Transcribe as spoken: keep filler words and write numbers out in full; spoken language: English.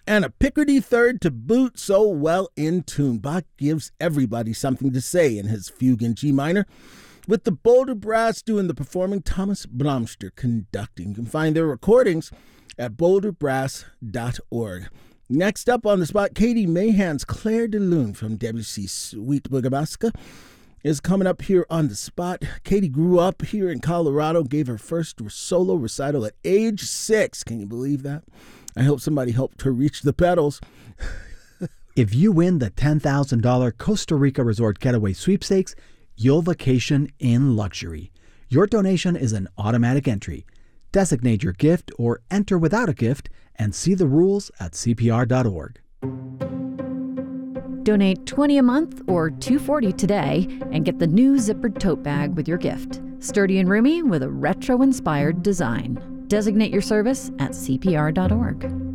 and a Picardy third to boot, so well in tune. Bach gives everybody something to say in his fugue in G minor, with the Boulder Brass doing the performing, Thomas Bromster conducting. You can find their recordings at boulder brass dot org. Next up on the spot, Katie Mahan's Claire de Lune from Debussy's Sweet Bergamasca is coming up here on the spot. Katie grew up here in Colorado, gave her first solo recital at age six. Can you believe that? I hope somebody helped her reach the pedals. If you win the ten thousand dollars Costa Rica Resort Getaway Sweepstakes, you'll vacation in luxury. Your donation is an automatic entry. Designate your gift or enter without a gift and see the rules at C P R dot org. Donate twenty dollars a month or two hundred forty dollars today and get the new zippered tote bag with your gift. Sturdy and roomy with a retro-inspired design. Designate your service at C P R dot org.